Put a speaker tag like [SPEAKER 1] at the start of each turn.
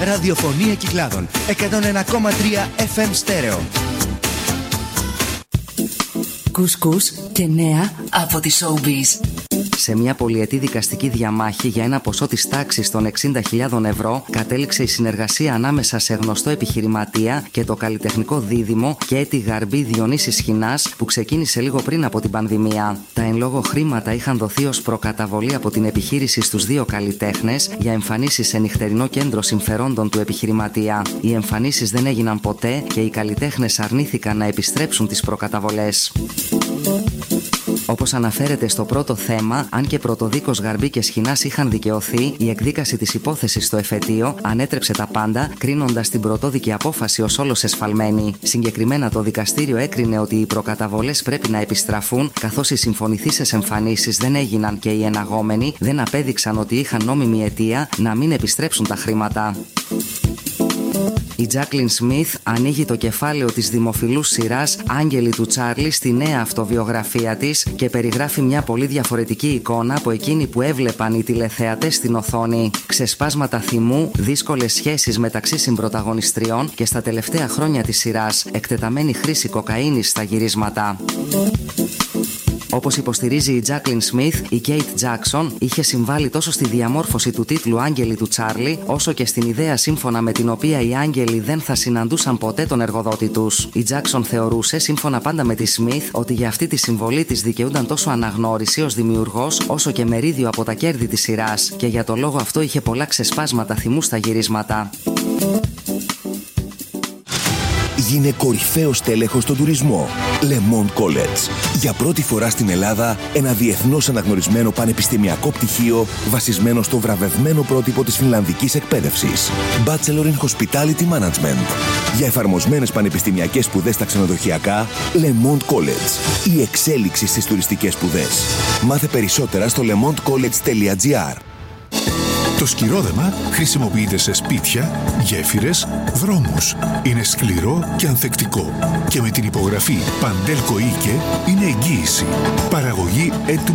[SPEAKER 1] Ραδιοφωνία Κυκλάδων 101,3 FM στέρεο.
[SPEAKER 2] Κουσκούς και νέα από τη Showbiz.
[SPEAKER 3] Σε μια πολυετή δικαστική διαμάχη για ένα ποσό της τάξης των 60.000 ευρώ κατέληξε η συνεργασία ανάμεσα σε γνωστό επιχειρηματία και το καλλιτεχνικό δίδυμο Κέτη Γαρμπή Διονύσης Χινάς, που ξεκίνησε λίγο πριν από την πανδημία. Τα εν λόγω χρήματα είχαν δοθεί ως προκαταβολή από την επιχείρηση στους δύο καλλιτέχνες για εμφανίσεις σε νυχτερινό κέντρο συμφερόντων του επιχειρηματία. Οι εμφανίσεις δεν έγιναν ποτέ και οι καλλιτέχνες αρνήθηκαν να επιστρέψουν τις προκαταβολές. Όπως αναφέρεται στο πρώτο θέμα, αν και πρωτοδίκως Γαρμπή και Σχοινάς είχαν δικαιωθεί, η εκδίκαση της υπόθεσης στο εφετείο ανέτρεψε τα πάντα, κρίνοντας την πρωτόδικη απόφαση ως όλος εσφαλμένη. Συγκεκριμένα, το δικαστήριο έκρινε ότι οι προκαταβολές πρέπει να επιστραφούν, καθώς οι συμφωνηθήσεις εμφανίσεις δεν έγιναν και οι εναγόμενοι δεν απέδειξαν ότι είχαν νόμιμη αιτία να μην επιστρέψουν τα χρήματα. Η Τζάκλιν Σμιθ ανοίγει το κεφάλαιο της δημοφιλούς σειράς «Άγγελοι του Τσάρλι» στη νέα αυτοβιογραφία της και περιγράφει μια πολύ διαφορετική εικόνα από εκείνη που έβλεπαν οι τηλεθεατές στην οθόνη. Ξεσπάσματα θυμού, δύσκολες σχέσεις μεταξύ συμπρωταγωνιστριών και στα τελευταία χρόνια της σειράς εκτεταμένη χρήση κοκαίνης στα γυρίσματα. Όπως υποστηρίζει η Τζάκλιν Σμιθ, η Κέιτ Τζάκσον είχε συμβάλει τόσο στη διαμόρφωση του τίτλου «Άγγελοι του Τσάρλι», όσο και στην ιδέα σύμφωνα με την οποία οι άγγελοι δεν θα συναντούσαν ποτέ τον εργοδότη τους. Η Τζάκσον θεωρούσε, σύμφωνα πάντα με τη Σμιθ, ότι για αυτή τη συμβολή της δικαιούνταν τόσο αναγνώριση ως δημιουργός, όσο και μερίδιο από τα κέρδη της σειράς, και για το λόγο αυτό είχε πολλά ξεσπάσματα θυμού στα γυρίσματα.
[SPEAKER 4] Γίνε κορυφαίος τέλεχος στον τουρισμό. Le Monde College. Για πρώτη φορά στην Ελλάδα, ένα διεθνώς αναγνωρισμένο πανεπιστημιακό πτυχίο βασισμένο στο βραβευμένο πρότυπο της φινλανδικής εκπαίδευσης. Bachelor in Hospitality Management. Για εφαρμοσμένες πανεπιστημιακές σπουδές στα ξενοδοχειακά, Le Monde College. Η εξέλιξη στις τουριστικές σπουδές. Μάθε περισσότερα στο lemondecollege.gr.
[SPEAKER 5] Το σκυρόδεμα χρησιμοποιείται σε σπίτια, γέφυρες, δρόμους. Είναι σκληρό και ανθεκτικό. Και με την υπογραφή Παντέλκο Ίκε είναι εγγύηση. Παραγωγή έτοιμη